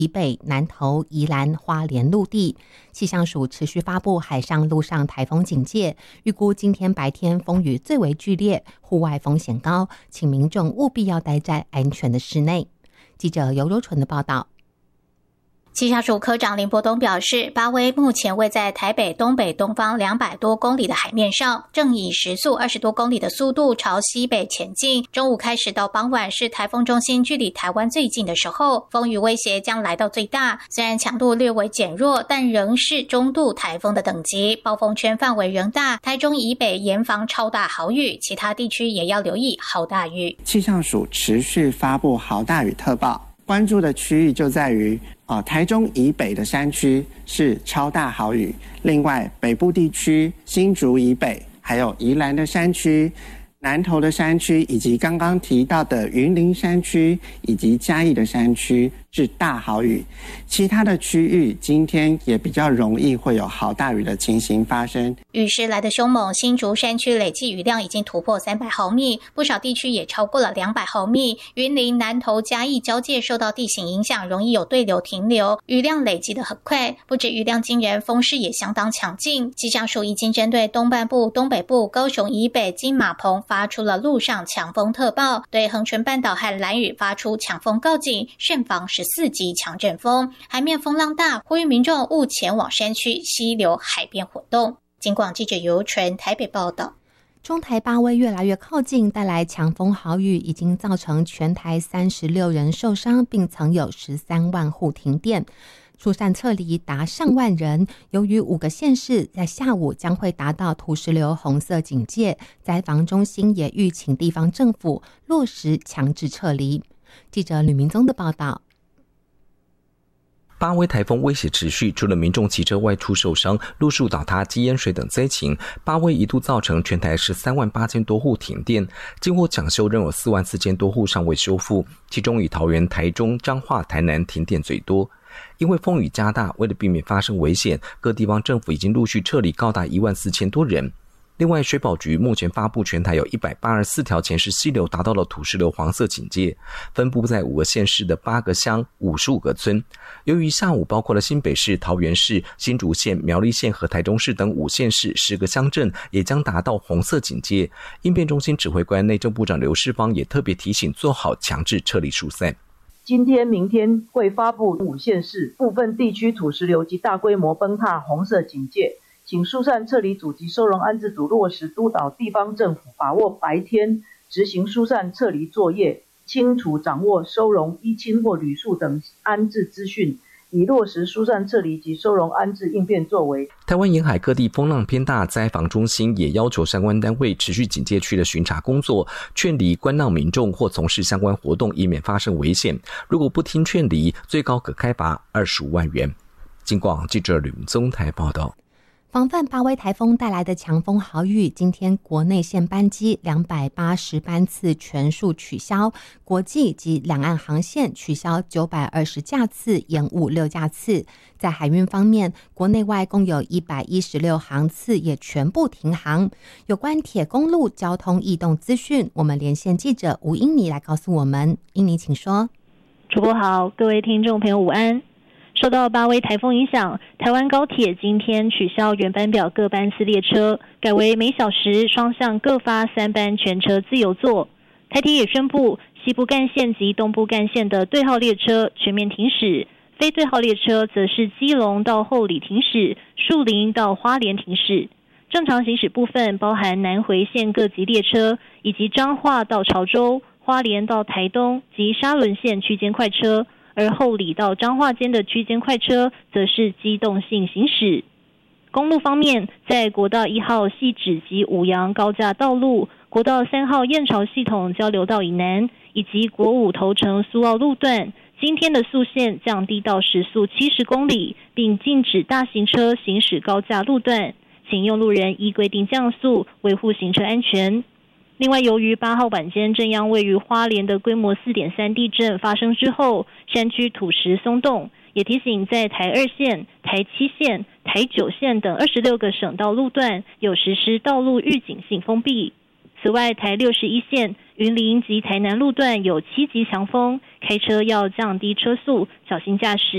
以北、南投、宜兰、花莲陆地。气象署持续发布海上、陆上台风警戒，预估今天白天风雨最为剧烈，户外风险高，请民众务必要待在安全的室内。记者尤柔纯的报道。 气象署科长林柏东表示，巴威目前位在台北东北东方200多公里的海面上，正以时速20多公里的速度朝西北前进。中午开始到傍晚是台风中心距离台湾最近的时候，风雨威胁将来到最大。虽然强度略微减弱，但仍是中度台风的等级，暴风圈范围仍大。台中以北严防超大豪雨，其他地区也要留意豪大雨。 气象署持续发布豪大雨特报，关注的区域就在于台中以北的山区是超大豪雨，另外北部地区、新竹以北，还有宜兰的山区、南投的山区，以及刚刚提到的云林山区以及嘉义的山区是大豪雨。其他的区域今天也比较容易会有豪大雨的情形发生。 雨势来得凶猛，新竹山区累计雨量已经突破300毫米，不少地区也超过了200毫米。云林、南投、嘉义交界受到地形影响，容易有对流停留，雨量累积得很快，不止雨量惊人，风势也相当强劲。气象署已经针对东半部、东北部、高雄以北、金马澎发出了陆上强风特报，对恒春半岛和兰屿发出强风告警，慎防14级强阵风，海面风浪大，呼吁民众勿前往山区、溪流、海边活动。警广记者尤纯台北报道。 中台巴威越来越靠近，带来强风豪雨，已经造成全台36人受伤，并曾有13万户停电，疏散撤离达上万人。由于5个县市在下午将会达到土石流红色警戒，灾防中心也预请地方政府落实强制撤离。记者吕明宗的报道。 巴威台风威胁持续，除了民众骑车外出受伤、路树倒塌及淹水等灾情，巴威一度造成全台13万8千多户停电，经过抢修仍有4万4千多户尚未修复，其中以桃园、台中、彰化、台南停电最多。因为风雨加大，为了避免发生危险，各地方政府已经陆续撤离高达1万4千多人。另外，水保局目前发布全台有184条前势溪流达到了土石流黄色警戒，分布在5个县市的8个乡、55个村。由于下午包括了新北市、桃园市、新竹县、苗栗县和台中市等5县市10个乡镇也将达到红色警戒。应变中心指挥官内政部长刘世芳也特别提醒做好强制撤离疏散。 今天、明天会发布5县市部分地区土石流及大规模崩塌红色警戒，请疏散撤离组及收容安置组落实督导地方政府把握白天执行疏散撤离作业，清楚掌握收容依亲或旅宿等安置资讯，以落实疏散撤离及收容安置应变作为。 台湾沿海各地风浪偏大，灾防中心也要求相关单位持续警戒区的巡查工作，劝离观浪民众或从事相关活动，以免发生危险。如果不听劝离，最高可开罚25万元。警广记者吕宗台报道。 防范巴威台风带来的强风豪雨，今天国内线班机280班次全数取消，国际及两岸航线取消920架次，延误6架次。在海运方面，国内外共有116航次也全部停航。有关铁公路交通异动资讯，我们连线记者吴英妮来告诉我们。英妮，请说。 主播好，各位听众朋友午安。受到巴威台风影响，台湾高铁今天取消原班表各班次列车，改为每小时双向各发3班全车自由座。台铁也宣布，西部干线及东部干线的对号列车全面停驶，非对号列车则是基隆到后里停驶，树林到花莲停驶。正常行驶部分包含南回线各级列车，以及彰化到潮州、花莲到台东及沙仑线区间快车。而后里到彰化间的区间快车则是机动性行驶。公路方面，在国道1号汐止及五杨高架道路、国道3号燕巢系统交流道以南，以及国5头城苏澳路段，今天的速限降低到时速70公里，并禁止大型车行驶高架路段，请用路人依规定降速，维护行车安全。另外，由于8号晚间震央位于花莲的规模4.3地震发生之后，山区土石松动，也提醒在台2线、台7线、台9线等26个省道路段有实施道路预警性封闭。此外，台61线、云林及台南路段有7级强风，开车要降低车速，小心驾驶。